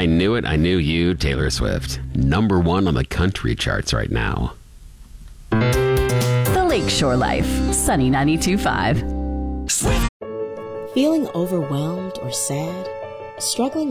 I Knew It, I Knew You, Taylor Swift. #1 on the country charts right now. The Lakeshore Life, Sunny 92.5. Feeling overwhelmed or sad? Struggling